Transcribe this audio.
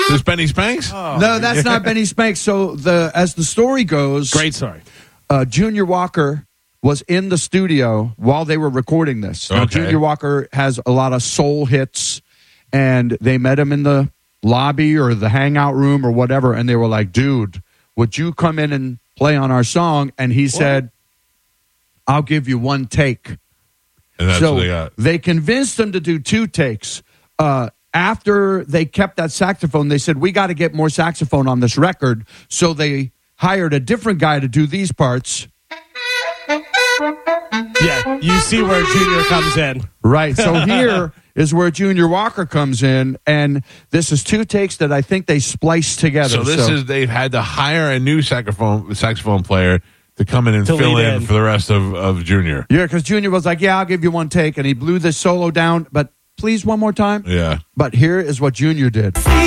This Benny Spanks? No, that's not Benny Spanks. So as the story goes, Great story. Junior Walker was in the studio while they were recording this. Now, Okay. Junior Walker has a lot of soul hits, and they met him in the lobby or the hangout room or whatever, and they were like, dude, would you come in and play on our song? And he said, I'll give you one take. And that's So what they got. they convinced him to do 2 takes. After they kept that saxophone, they said, we got to get more saxophone on this record. So they hired a different guy to do these parts. Yeah, you see where Junior comes in. Right. So here is where Junior Walker comes in, and this is 2 takes that I think they spliced together. So they've had to hire a new saxophone player to come in and To fill lead in in. for the rest of Junior. Yeah, because Junior was like, I'll give you 1 take, and he blew this solo down, but please one more time. Yeah. But here is what Junior did. See